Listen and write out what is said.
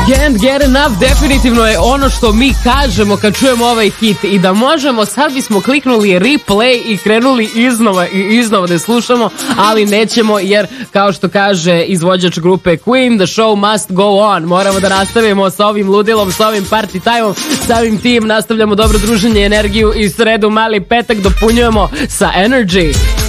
Can't get enough definitivno je ono što mi kažemo kad čujemo ovaj hit i da možemo, sad bismo kliknuli replay i krenuli iznova da je slušamo, ali nećemo jer kao što kaže izvođač grupe Queen, the show must go on. Moramo da nastavimo sa ovim ludilom, sa ovim party time-om, sa ovim tim, nastavljamo dobro druženje, energiju i sredu, mali petak dopunjujemo sa Energy.